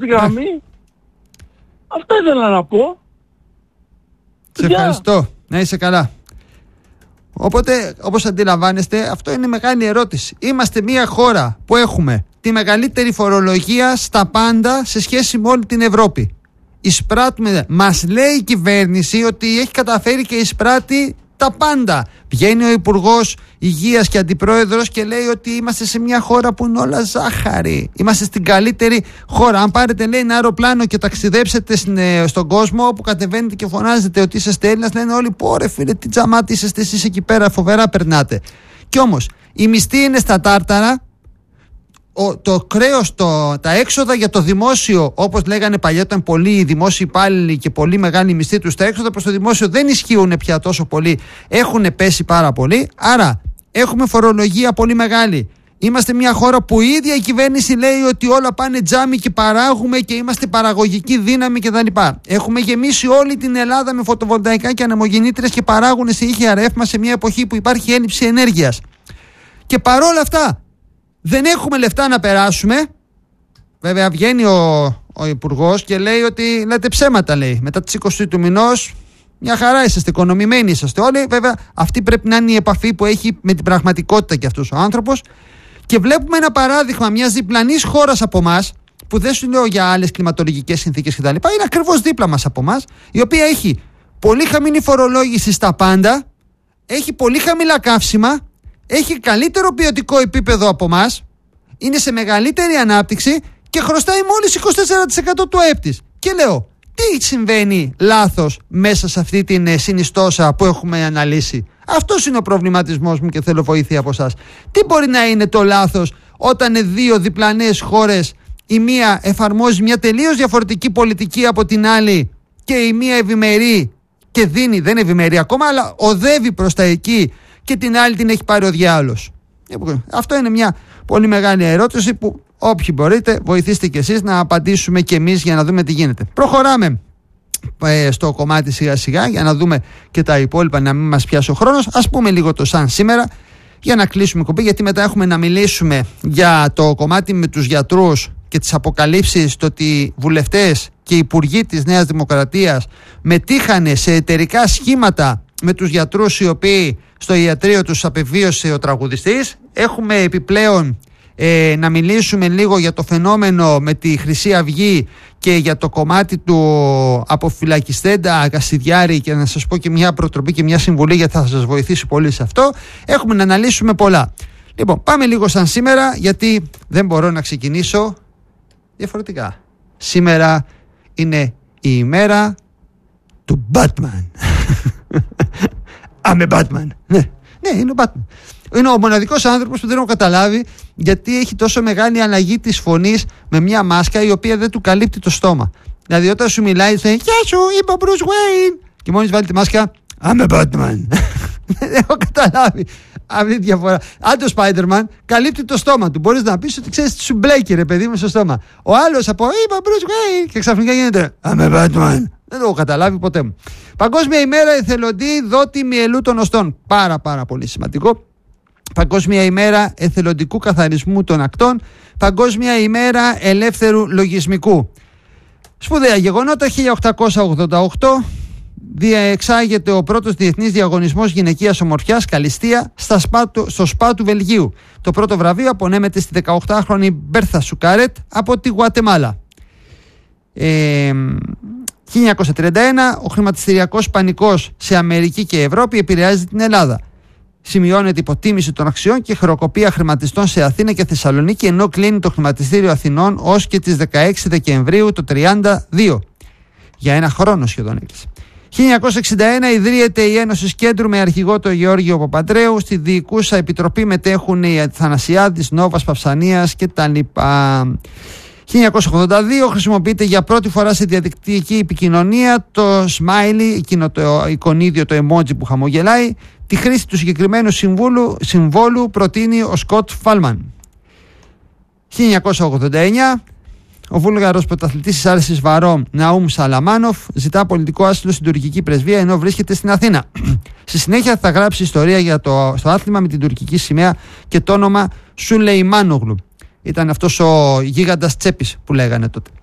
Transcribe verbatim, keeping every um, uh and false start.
στη γραμμή. Αυτό ήθελα να πω. Σε ευχαριστώ. Να είσαι καλά. Οπότε, όπως αντιλαμβάνεστε, αυτό είναι μεγάλη ερώτηση. Είμαστε μια χώρα που έχουμε τη μεγαλύτερη φορολογία στα πάντα σε σχέση με όλη την Ευρώπη. Εισπράττουμε, μας λέει η κυβέρνηση ότι έχει καταφέρει και εισπράττει τα πάντα. Βγαίνει ο Υπουργός Υγείας και Αντιπρόεδρος και λέει ότι είμαστε σε μια χώρα που είναι όλα ζάχαρη. Είμαστε στην καλύτερη χώρα. Αν πάρετε, λέει, ένα αεροπλάνο και ταξιδέψετε στον κόσμο, όπου κατεβαίνετε και φωνάζετε ότι είσαστε Έλληνας, λένε όλοι: πόρε φίλε, τι τζαμάτι είσαστε εσείς εκεί πέρα, φοβερά περνάτε. Κι όμως η μισθή είναι στα τάρταρα. Ο, το κρέος, το, τα έξοδα για το δημόσιο, όπως λέγανε παλιά, ήταν πολλοί δημόσιοι υπάλληλοι και πολύ μεγάλη μισθή τους, τα έξοδα προς το δημόσιο δεν ισχύουν πια τόσο πολύ, έχουν πέσει πάρα πολύ. Άρα έχουμε φορολογία πολύ μεγάλη. Είμαστε μια χώρα που η ίδια η κυβέρνηση λέει ότι όλα πάνε τζάμι και παράγουμε και είμαστε παραγωγική δύναμη κτλ. Έχουμε γεμίσει όλη την Ελλάδα με φωτοβολταϊκά και ανεμογεννήτριες και παράγουν σε ήχια ρεύμα σε μια εποχή που υπάρχει έλλειψη ενέργειας. Και παρόλα αυτά δεν έχουμε λεφτά να περάσουμε. Βέβαια βγαίνει ο, ο Υπουργός και λέει ότι λέτε ψέματα, λέει. Μετά τις είκοσι του μηνός μια χαρά είσαστε, οικονομημένοι είσαστε όλοι. Βέβαια αυτή πρέπει να είναι η επαφή που έχει με την πραγματικότητα και αυτός ο άνθρωπος. Και βλέπουμε ένα παράδειγμα μιας διπλανής χώρας από εμάς, που δεν σου λέω για άλλες κλιματολογικές συνθήκες κτλ. Είναι ακριβώς δίπλα μας από εμάς, η οποία έχει πολύ χαμηλή φορολόγηση στα πάντα, έχει πολύ χαμηλά καύσιμα, έχει καλύτερο ποιοτικό επίπεδο από εμάς, είναι σε μεγαλύτερη ανάπτυξη και χρωστάει μόλις είκοσι τέσσερα τοις εκατό του ΑΕΠ της. Και λέω, τι συμβαίνει λάθος μέσα σε αυτή την συνιστόσα που έχουμε αναλύσει? Αυτός είναι ο προβληματισμός μου και θέλω βοήθεια από εσάς. Τι μπορεί να είναι το λάθος όταν δύο διπλανές χώρες, η μία εφαρμόζει μια τελείως διαφορετική πολιτική από την άλλη και η μία ευημερεί και δίνει, δεν ευημερεί ακόμα, αλλά οδεύει προς τα εκεί, και την άλλη την έχει πάρει ο διάολος? Αυτό είναι μια πολύ μεγάλη ερώτηση που όποιοι μπορείτε βοηθήστε κι εσείς να απαντήσουμε κι εμείς για να δούμε τι γίνεται. Προχωράμε ε, στο κομμάτι σιγά σιγά για να δούμε και τα υπόλοιπα, να μην μας πιάσει ο χρόνος. Ας πούμε λίγο το σαν σήμερα για να κλείσουμε κομπή, γιατί μετά έχουμε να μιλήσουμε για το κομμάτι με τους γιατρούς και τις αποκαλύψεις, το ότι βουλευτές και υπουργοί της Νέας Δημοκρατίας μετήχανε σε εταιρικά σχήματα με τους γιατρούς οι οποίοι στο ιατρείο τους απεβίωσε ο τραγουδιστής. Έχουμε επιπλέον ε, να μιλήσουμε λίγο για το φαινόμενο με τη Χρυσή Αυγή και για το κομμάτι του αποφυλακιστέντα Κασιδιάρη, και να σας πω και μια προτροπή και μια συμβουλή, γιατί θα σας βοηθήσει πολύ σε αυτό. Έχουμε να αναλύσουμε πολλά. Λοιπόν, πάμε λίγο σαν σήμερα, γιατί δεν μπορώ να ξεκινήσω διαφορετικά. Σήμερα είναι η ημέρα του Batman. I'm a Batman. Ναι, ναι, είναι ο Batman. Είναι ο μοναδικός άνθρωπος που δεν έχω καταλάβει γιατί έχει τόσο μεγάλη αλλαγή της φωνής με μια μάσκα η οποία δεν του καλύπτει το στόμα. Δηλαδή όταν σου μιλάει, λέει «Γεια σου, είμαι ο Bruce Wayne» και μόλις βάλει τη μάσκα «I'm a Batman». Δεν έχω καταλάβει αυτή τη διαφορά. Αν το Spider-Man καλύπτει το στόμα του, μπορείς να πεις ότι ξέρεις τι σου μπλέκει, ρε παιδί μου, στο στόμα. Ο άλλος από «Είμαι ο Bruce Wayne» και ξαφνικά γίνεται «I'm a Batman». Δεν το έχω καταλάβει ποτέ μου. Παγκόσμια ημέρα εθελοντή δότη μυελού των οστών. Πάρα πάρα πολύ σημαντικό. Παγκόσμια ημέρα εθελοντικού καθαρισμού των ακτών. Παγκόσμια ημέρα ελεύθερου λογισμικού. Σπουδαία γεγονότα. χίλια οκτακόσια ογδόντα οκτώ διεξάγεται ο πρώτος διεθνής διαγωνισμός γυναικείας ομορφιάς, Καλιστία, στα σπα, στο ΣΠΑ του Βελγίου. Το πρώτο βραβείο απονέμεται στη δεκαοκτάχρονη Μπέρθα Σουκάρετ από τη Γουατεμάλα. Ε, χίλια εννιακόσια τριάντα ένα ο χρηματιστηριακός πανικός σε Αμερική και Ευρώπη επηρεάζει την Ελλάδα. Σημειώνεται υποτίμηση των αξιών και χρεοκοπία χρηματιστών σε Αθήνα και Θεσσαλονίκη, ενώ κλείνει το χρηματιστήριο Αθηνών ως και τις δεκαέξι Δεκεμβρίου το τριάντα δύο. Για ένα χρόνο σχεδόν έκλεισε. χίλια εννιακόσια εξήντα ένα ιδρύεται η Ένωση Κέντρου με αρχηγό τον Γεώργιο Παπαντρέου. Στη διοικούσα επιτροπή μετέχουν οι Θανασιάδης, Νόβας, Παυσανίας κτλ. χίλια εννιακόσια ογδόντα δύο χρησιμοποιείται για πρώτη φορά σε διαδικτυακή επικοινωνία το smiley, εκείνο το εικονίδιο, το emoji που χαμογελάει. Τη χρήση του συγκεκριμένου συμβόλου, συμβόλου προτείνει ο Σκοτ Φάλμαν. χίλια εννιακόσια ογδόντα εννιά ο Βούλγαρος πρωταθλητής της άρσης βαρών Ναούμ Σαλαμάνοφ ζητά πολιτικό άσυλο στην τουρκική πρεσβεία ενώ βρίσκεται στην Αθήνα. Στη συνέχεια θα γράψει ιστορία για το, στο άθλημα με την τουρκική σημαία και το όνομα Σουλεϊμάνογλου. Ήταν αυτός ο γίγαντας τσέπης που λέγανε τότε.